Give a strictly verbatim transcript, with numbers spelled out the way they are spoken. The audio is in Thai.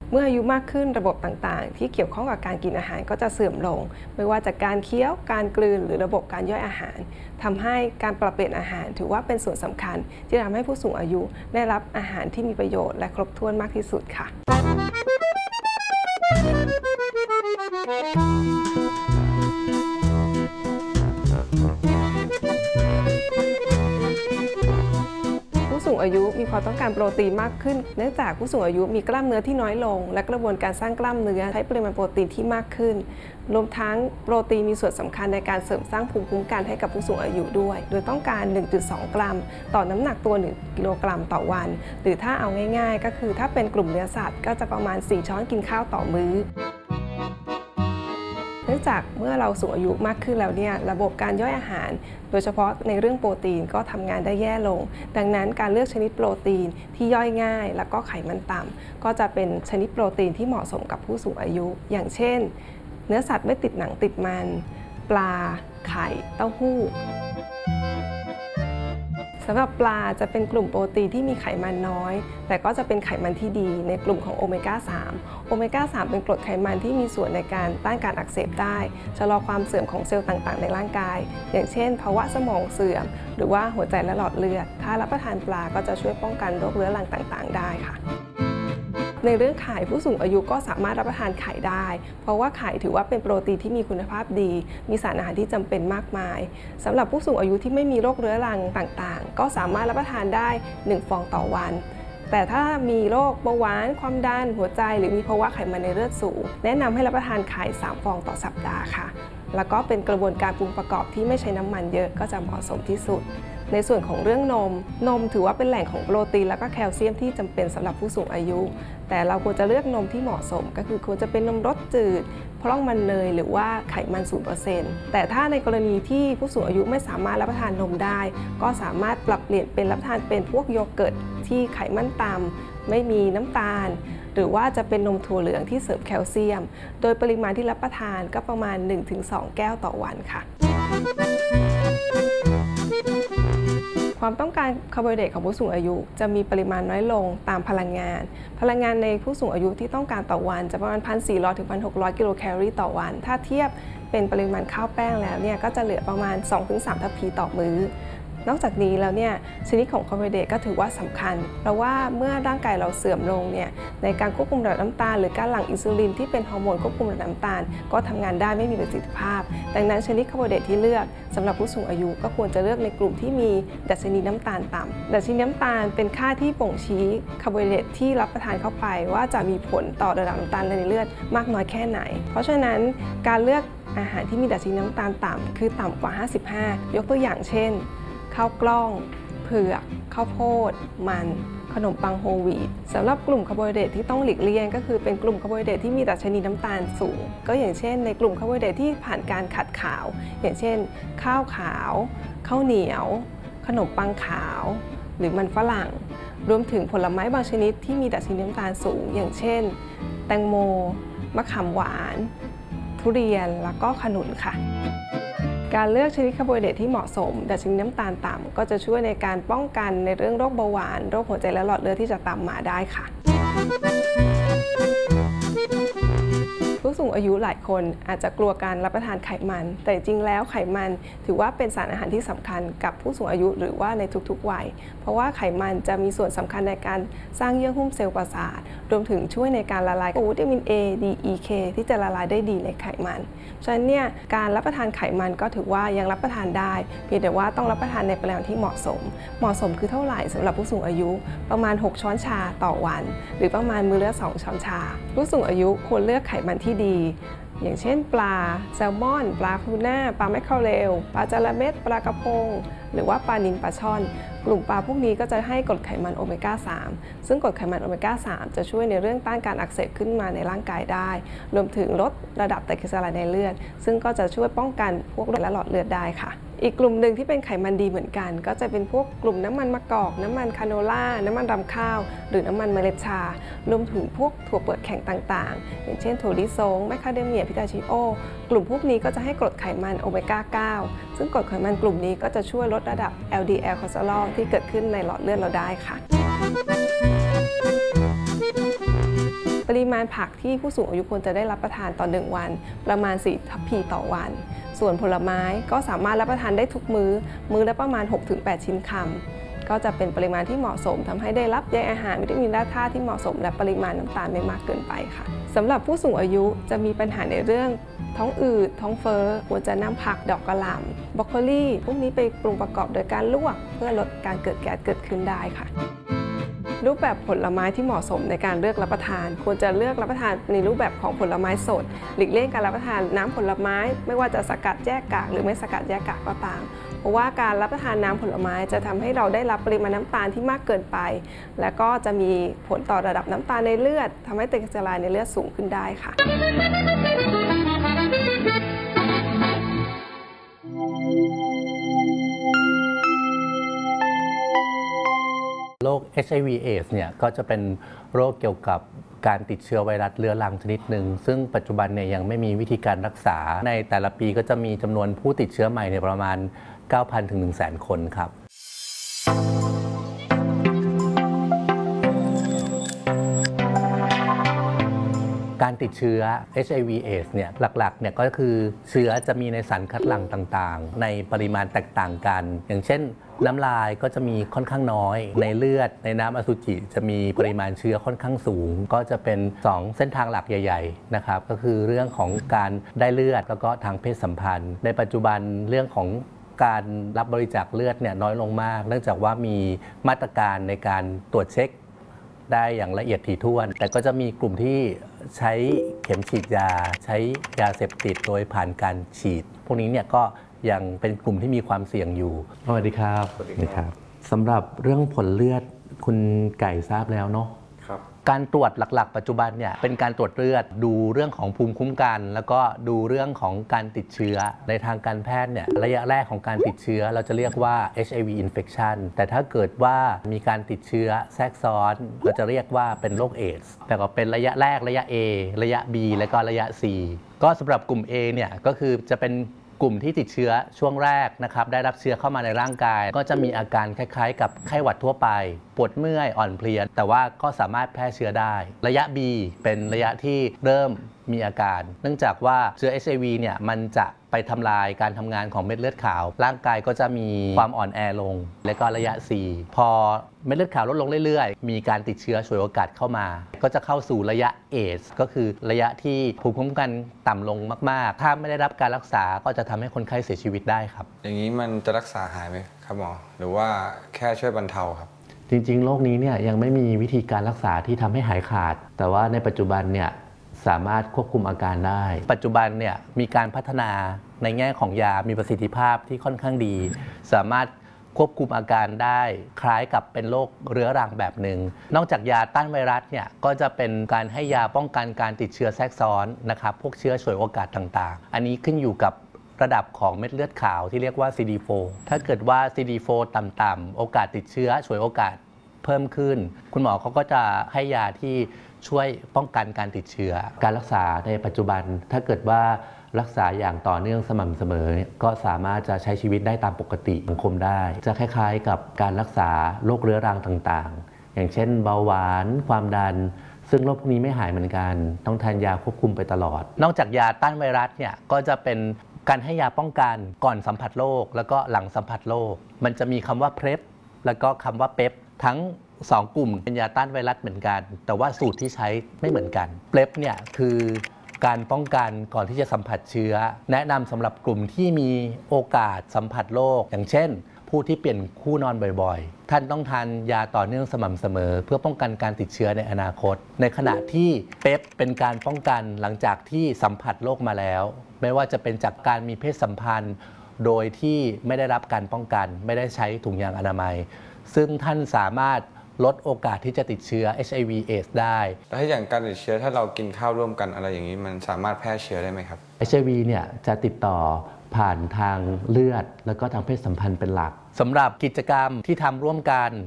เมื่ออายุมากขึ้นระบบต่างๆที่เกี่ยวข้องกับการกินอาหารก็จะเสื่อมลงไม่ว่าจากการเคี้ยวการกลืนหรือระบบการย่อยอาหารทำให้การปรับเปลี่ยนอาหารถือว่าเป็นส่วนสำคัญที่ทำให้ผู้สูงอายุได้รับอาหารที่มีประโยชน์และครบถ้วนมากที่สุดค่ะผู้สูงอายุมีความต้องการโปรตีนมากขึ้นเนื่องจากผู้สูงอายุมีกล้ามเนื้อที่น้อยลงและกระบวนการสร้างกล้ามเนื้อใช้ปริมาณโปรตีนที่มากขึ้นรวมทั้งโปรตีนมีส่วนสำคัญในการเสริมสร้างภูมิคุ้มกันให้กับผู้สูงอายุด้วยโดยต้องการ หนึ่งจุดสอง กรัมต่อน้ำหนักตัวหนึ่งกิโลกรัมต่อวันหรือถ้าเอาง่ายๆก็คือถ้าเป็นกลุ่มเนื้อสัตว์ก็จะประมาณสี่ช้อนกินข้าวต่อมื้อเนื่องจากเมื่อเราสูงอายุมากขึ้นแล้วเนี่ยระบบการย่อยอาหารโดยเฉพาะในเรื่องโปรตีนก็ทำงานได้แย่ลงดังนั้นการเลือกชนิดโปรตีนที่ย่อยง่ายแล้วก็ไขมันต่ำก็จะเป็นชนิดโปรตีนที่เหมาะสมกับผู้สูงอายุอย่างเช่นเนื้อสัตว์ไม่ติดหนังติดมันปลาไข่เต้าหู้สำหรับปลาจะเป็นกลุ่มโปรตีนที่มีไขมันน้อยแต่ก็จะเป็นไขมันที่ดีในกลุ่มของโอเมก้า สาม โอเมก้า สาม เป็นกรดไขมันที่มีส่วนในการต้านการอักเสบได้ชะลอความเสื่อมของเซลล์ต่างๆในร่างกายอย่างเช่นภาวะสมองเสื่อมหรือว่าหัวใจและหลอดเลือดถ้ารับประทานปลาก็จะช่วยป้องกันโรคเรื้อรังต่างๆได้ค่ะในเรื่องไข่ผู้สูงอายุก็สามารถรับประทานไข่ได้เพราะว่าไข่ถือว่าเป็นโปรตีนที่มีคุณภาพดีมีสารอาหารที่จำเป็นมากมายสำหรับผู้สูงอายุที่ไม่มีโรคเรื้อรังต่างๆก็สามารถรับประทานได้หนึ่งฟองต่อวันแต่ถ้ามีโรคเบาหวานความดันหัวใจหรือมีภาวะไขมันในเลือดสูงแนะนำให้รับประทานไข่สามฟองต่อสัปดาห์ค่ะแล้วก็เป็นกระบวนการปรุงประกอบที่ไม่ใช้น้ำมันเยอะก็จะเหมาะสมที่สุดในส่วนของเรื่องนมนมถือว่าเป็นแหล่งของโปรตีนและก็แคลเซียมที่จำเป็นสำหรับผู้สูงอายุแต่เราควรจะเลือกนมที่เหมาะสมก็คือควรจะเป็นนมรสจืดพร่องมันเนยหรือว่าไขมัน ศูนย์เปอร์เซ็นต์ แต่ถ้าในกรณีที่ผู้สูงอายุไม่สามารถรับประทานนมได้ก็สามารถปรับเปลี่ยนเป็นรับประทานเป็นพวกโยเกิร์ตที่ไขมันต่ำไม่มีน้ำตาลหรือว่าจะเป็นนมถั่วเหลืองที่เสริมแคลเซียมโดยปริมาณที่รับประทานก็ประมาณ หนึ่งถึงสอง แก้วต่อวันค่ะความต้องการคาร์โบไฮเดรตของผู้สูงอายุจะมีปริมาณน้อยลงตามพลังงานพลังงานในผู้สูงอายุที่ต้องการต่อวันจะประมาณ หนึ่งพันสี่ร้อย ถึง หนึ่งพันหกร้อย กิโลแคลอรี่ต่อวันถ้าเทียบเป็นปริมาณข้าวแป้งแล้วเนี่ยก็จะเหลือประมาณ สองถึงสาม ทัพพีต่อมื้อนอกจากนี้แล้วเนี่ยชนิดของคาร์โบไฮเดรตก็ถือว่าสำคัญเพราะว่าเมื่อร่างกายเราเสื่อมลงเนี่ยในการควบคุมระดับน้ำตาลหรือการหลั่งอินซูลินที่เป็นฮอร์โมนควบคุมระดับน้ำตาลก็ทำงานได้ไม่มีประสิทธิภาพดังนั้นชนิดคาร์โบไฮเดรตที่เลือกสำหรับผู้สูงอายุก็ควรจะเลือกในกลุ่มที่มีดัชนีน้ำตาลต่ำดัชนีน้ำตาลเป็นค่าที่บ่งชี้คาร์โบไฮเดรตที่รับประทานเข้าไปว่าจะมีผลต่อระดับน้ำตาลในเลือดมากน้อยแค่ไหนเพราะฉะนั้นการเลือกอาหารที่มีดัชนีน้ำตาลต่ำคือต่ำกว่าห้าสิบห้ายกตัวอย่างเช่นข้าวกล้องเผือกข้าวโพดมันขนมปังโฮลวีตสำหรับกลุ่มคาร์โบไฮเดรตที่ต้องหลีกเลี่ยงก็คือเป็นกลุ่มคาร์โบไฮเดรตที่มีดัชนีน้ำตาลสูงก็อย่างเช่นในกลุ่มคาร์โบไฮเดรตที่ผ่านการขัดขาวอย่างเช่นข้าวขาวข้าวเหนียวขนมปังขาวหรือมันฝรั่งรวมถึงผลไม้บางชนิดที่มีดัชนีน้ำตาลสูงอย่างเช่นแตงโมมะขามหวานทุเรียนแล้วก็ขนุนค่ะการเลือกชนิดคาร์โบไฮเดรตที่เหมาะสมดัชนีน้ำตาลต่ำก็จะช่วยในการป้องกันในเรื่องโรคเบาหวานโรคหัวใจและหลอดเลือดที่จะตามมาได้ค่ะผู้สูงอายุหลายคนอาจจะกลัวการรับประทานไขมันแต่จริงแล้วไขมันถือว่าเป็นสารอาหารที่สำคัญกับผู้สูงอายุหรือว่าในทุกๆวัยเพราะว่าไขมันจะมีส่วนสำคัญในการสร้างเยื่อหุ้มเซลล์ประสาทรวมถึงช่วยในการละลายวิตามิน A D E K ที่จะละลายได้ดีในไขมันฉะนั้นเนี่ยการรับประทานไขมันก็ถือว่ายังรับประทานได้เพียงแต่ว่าต้องรับประทานในปริมาณที่เหมาะสมเหมาะสมคือเท่าไหร่สำหรับผู้สูงอายุประมาณหกช้อนชาต่อวันหรือประมาณมื้อละสองช้อนชาผู้สูงอายุควรเลือกไขมันที่ดีอย่างเช่นปลาแซลมอนปลาทูน่าปลาแมคเคอเรลปลาจาระเม็ดปลากระพงหรือว่าปลานิลปลาช่อนกลุ่มปลาพวกนี้ก็จะให้กรดไขมันโอเมก้า สาม ซึ่งกรดไขมันโอเมก้า สาม จะช่วยในเรื่องต้านการอักเสบขึ้นมาในร่างกายได้รวมถึงลดระดับไตรกลีเซอไรด์ในเลือดซึ่งก็จะช่วยป้องกันพวกโรคและหลอดเลือดได้ค่ะอีกกลุ่มหนึ่งที่เป็นไขมันดีเหมือนกันก็จะเป็นพวกกลุ่มน้ำมันมะกอกน้ำมันคาโนล่าน้ำมันรำข้าวหรือน้ำมันเมล็ดชารวมถึงพวกถั่วเปลือกแข็งต่างๆอย่างเช่นถั่วลิสงแมคคาเดเมียพิตาชิโอกลุ่มพวกนี้ก็จะให้กรดไขมันโอเมก้า เก้า ซึ่งกรดไขมันกลุ่มนี้ก็จะช่วยลดระดับ แอล ดี แอล คอเลสเตอรอลที่เกิดขึ้นในหลอดเลือดเราได้ค่ะผปริมาณผักที่ผู้สูงอายุควรจะได้รับประทานต่อหนึ่งวันประมาณสี่ทัพพีต่อวันส่วนผลไม้ก็สามารถรับประทานได้ทุกมื้อมื้อละประมาณ หกถึงแปด ชิ้นคำก็จะเป็นปริมาณที่เหมาะสมทำให้ได้รับใยอาหารวิตามินแร่ธาตุที่เหมาะสมและปริมาณน้ำตาลไม่มากเกินไปค่ะสำหรับผู้สูงอายุจะมีปัญหาในเรื่องท้องอืดท้องเฟ้อควรจะนำผักดอกกระหล่ำบรอกโคลีพวกนี้ไปปรุงประกอบโดยการลวกเพื่อลดการเกิดแก๊สเกิดขึ้นได้ค่ะรูปแบบผลไม้ที่เหมาะสมในการเลือกรับประทานควรจะเลือกรับประทานในรูปแบบของผลไม้สดหลีกเลี่ยงการรับประทานน้ำผลไม้ไม่ว่าจะสกัดแยกกากหรือไม่สกัดแยกกากก็ตามเพราะว่าการรับประทานน้ำผลไม้จะทำให้เราได้รับปริมาณน้ำตาลที่มากเกินไปและก็จะมีผลต่อระดับน้ำตาลในเลือดทำให้ไตรกลีเซอไรด์ในเลือดสูงขึ้นได้ค่ะโรค เอช ไอ วี เอดส์ เนี่ยก็จะเป็นโรคเกี่ยวกับการติดเชื้อไวรัสเรื้อรังชนิดหนึ่งซึ่งปัจจุบันเนี่ยยังไม่มีวิธีการรักษาในแต่ละปีก็จะมีจำนวนผู้ติดเชื้อใหม่ในประมาณ เก้าพัน ถึง หนึ่งแสน คนครับการติดเชื้อ เอช ไอ วี เอดส์ เนี่ยหลักๆเนี่ยก็คือเชื้อจะมีในสารคัดหลั่งต่างๆในปริมาณแตกต่างกันอย่างเช่นน้ำลายก็จะมีค่อนข้างน้อยในเลือดในน้ำอสุจิจะมีปริมาณเชื้อค่อนข้างสูงก็จะเป็นสองเส้นทางหลักใหญ่ๆนะครับก็คือเรื่องของการได้เลือดแล้วก็ทางเพศสัมพันธ์ในปัจจุบันเรื่องของการรับบริจาคเลือดเนี่ยน้อยลงมากเนื่องจากว่ามีมาตรการในการตรวจเช็คได้อย่างละเอียดถี่ถ้วนแต่ก็จะมีกลุ่มที่ใช้เข็มฉีดยาใช้ยาเสพติดโดยผ่านการฉีดพวกนี้เนี่ยก็ยังเป็นกลุ่มที่มีความเสี่ยงอยู่สวัสดีครับสวัสดีครับสำหรับเรื่องผลเลือดคุณไก่ทราบแล้วเนาะครับการตรวจหลักๆปัจจุบันเนี่ยเป็นการตรวจเลือดดูเรื่องของภูมิคุ้มกันแล้วก็ดูเรื่องของการติดเชื้อในทางการแพทย์เนี่ยระยะแรกของการติดเชื้อเราจะเรียกว่า เอช ไอ วี infection แต่ถ้าเกิดว่ามีการติดเชื้อแทรกซ้อนเราจะเรียกว่าเป็นโรคเอดส์แต่ก็เป็นระยะแรกระยะ A ระยะ B และก็ระยะ C ก็สำหรับกลุ่ม A เนี่ยก็คือจะเป็นกลุ่มที่ติดเชื้อช่วงแรกนะครับได้รับเชื้อเข้ามาในร่างกายก็จะมีอาการคล้ายๆกับไข้หวัดทั่วไปปวดเมื่อยอ่อนเพลียแต่ว่าก็สามารถแพร่เชื้อได้ระยะ B เป็นระยะที่เริ่มมีอาการเนื่องจากว่าเชื้อ เอช ไอ วี เนี่ยมันจะไปทำลายการทำงานของเม็ดเลือดขาวร่างกายก็จะมีความอ่อนแอลงและก็ระยะ C พอเม็ดเลือดขาวลดลงเรื่อยๆมีการติดเชื้อฉวยโอกาสเข้ามาก็จะเข้าสู่ระยะ เอดส์ ก็คือระยะที่ภูมิคุ้มกันต่ำลงมากๆถ้าไม่ได้รับการรักษาก็จะทำให้คนไข้เสียชีวิตได้ครับอย่างนี้มันจะรักษาหายไหมครับหมอหรือว่าแค่ช่วยบรรเทาครับจริงๆโรคนี้เนี่ยยังไม่มีวิธีการรักษาที่ทำให้หายขาดแต่ว่าในปัจจุบันเนี่ยสามารถควบคุมอาการได้ปัจจุบันเนี่ยมีการพัฒนาในแง่ของยามีประสิทธิภาพที่ค่อนข้างดีสามารถควบคุมอาการได้คล้ายกับเป็นโรคเรื้อรังแบบหนึ่งนอกจากยาต้านไวรัสเนี่ยก็จะเป็นการให้ยาป้องกันการติดเชื้อแทรกซ้อนนะครับพวกเชื้อฉวยโอกาสต่างๆอันนี้ขึ้นอยู่กับระดับของเม็ดเลือดขาวที่เรียกว่า ซี ดี โฟร์ ถ้าเกิดว่า ซี ดี โฟร์ ต่ำๆโอกาสติดเชื้อฉวยโอกาสเพิ่มขึ้นคุณหมอเขาก็จะให้ยาที่ช่วยป้องกันการติดเชื้อการรักษาในปัจจุบันถ้าเกิดว่ารักษาอย่างต่อเนื่องสม่ำเสมอก็สามารถจะใช้ชีวิตได้ตามปกติสังคมได้จะคล้ายๆกับการรักษาโรคเรื้อรังต่างๆอย่างเช่นเบาหวานความดันซึ่งโรคพวกนี้ไม่หายเหมือนกันต้องทานยาควบคุมไปตลอดนอกจากยาต้านไวรัสเนี่ยก็จะเป็นการให้ยาป้องกันก่อนสัมผัสโรคแล้วก็หลังสัมผัสโรคมันจะมีคำว่าเพลฟแล้วก็คำว่าเปปทั้งสองกลุ่มเป็นยาต้านไวรัสเหมือนกันแต่ว่าสูตรที่ใช้ไม่เหมือนกันเพลฟเนี่ยคือการป้องกันก่อนที่จะสัมผัสเชื้อแนะนำสำหรับกลุ่มที่มีโอกาสสัมผัสโรคอย่างเช่นผู้ที่เปลี่ยนคู่นอนบ่อยๆท่านต้องทานยาต่อเนื่องสม่ำเสมอเพื่อป้องกันการติดเชื้อในอนาคตในขณะที่เปปเป็นการป้องกันหลังจากที่สัมผัสโรคมาแล้วไม่ว่าจะเป็นจากการมีเพศสัมพันธ์โดยที่ไม่ได้รับการป้องกันไม่ได้ใช้ถุงยางอนามัยซึ่งท่านสามารถลดโอกาสที่จะติดเชื้อ เอช ไอ วี เอดส์ ได้แล้วถ้าอย่างการติดเชื้อถ้าเรากินข้าวร่วมกันอะไรอย่างนี้มันสามารถแพร่เชื้อได้ไหมครับเอช ไอ วี เนี่ยจะติดต่อผ่านทางเลือดแล้วก็ทางเพศสัมพันธ์เป็นหลักสำหรับกิจกรรมที่ทำร่วมกัน